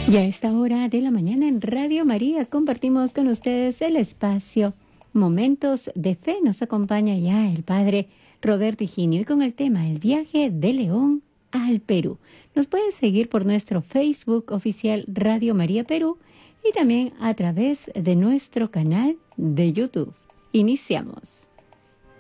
Y a esta hora de la mañana en Radio María compartimos con ustedes el espacio Momentos de Fe. Nos acompaña ya el Padre Roberto Higinio y con el tema El viaje de León al Perú. Nos pueden seguir por nuestro Facebook oficial Radio María Perú y también a través de nuestro canal de YouTube. Iniciamos.